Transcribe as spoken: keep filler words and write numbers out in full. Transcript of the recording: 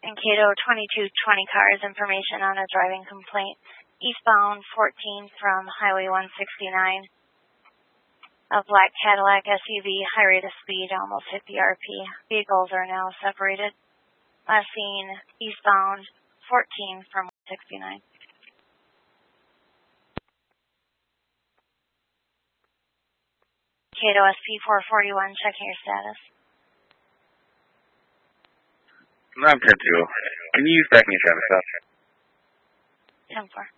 And Cato twenty-two twenty cars, information on a driving complaint. Eastbound fourteen from Highway one sixty-nine. A black Cadillac S U V, high rate of speed, almost fifty R P. Vehicles are now separated. Last seen eastbound fourteen from one sixty-nine. Cato S P four forty-one, checking your status. nine ten two. Can you back me status up? ten four.